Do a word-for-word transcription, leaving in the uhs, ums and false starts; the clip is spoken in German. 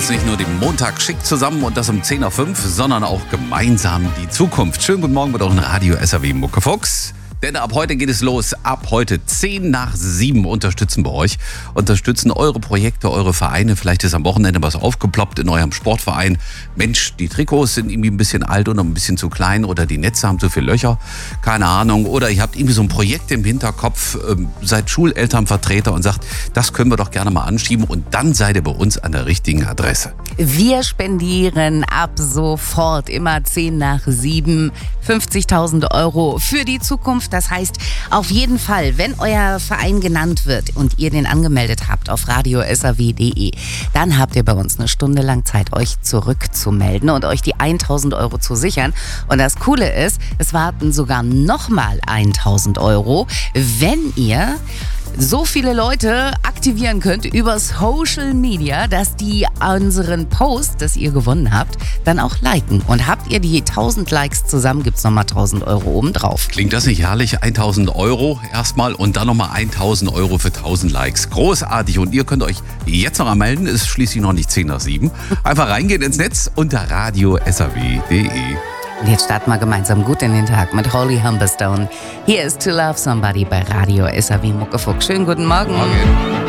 uns nicht nur den Montag schick zusammen und das um zehn Uhr fünf, sondern auch gemeinsam die Zukunft. Schönen guten Morgen mit eurem Radio S R W Muckefuchs. Denn ab heute geht es los. Ab heute zehn nach sieben unterstützen wir euch. Unterstützen eure Projekte, eure Vereine. Vielleicht ist am Wochenende was aufgeploppt in eurem Sportverein. Mensch, die Trikots sind irgendwie ein bisschen alt oder ein bisschen zu klein oder die Netze haben zu viele Löcher. Keine Ahnung. Oder ihr habt irgendwie so ein Projekt im Hinterkopf, ähm, seid Schulelternvertreter und sagt, das können wir doch gerne mal anschieben. Und dann seid ihr bei uns an der richtigen Adresse. Wir spendieren ab sofort immer zehn nach sieben fünfzigtausend Euro für die Zukunft. Das heißt, auf jeden Fall, wenn euer Verein genannt wird und ihr den angemeldet habt auf radio s r w punkt d e, dann habt ihr bei uns eine Stunde lang Zeit, euch zurückzumelden und euch die tausend Euro zu sichern. Und das Coole ist, es warten sogar nochmal tausend Euro, wenn ihr so viele Leute aktivieren könnt über Social Media, dass die unseren Post, das ihr gewonnen habt, dann auch liken. Und habt ihr die tausend Likes zusammen, gibt's nochmal tausend Euro obendrauf. Klingt das nicht herrlich? tausend Euro erstmal und dann nochmal tausend Euro für tausend Likes. Großartig. Und ihr könnt euch jetzt noch anmelden, ist schließlich noch nicht zehn nach sieben. Einfach reingehen ins Netz unter radio s r w punkt d e. Und jetzt starten wir gemeinsam gut in den Tag mit Holly Humberstone. Hier ist To Love Somebody bei Radio S R W Muckefuchs. Schönen guten Morgen. Morgen.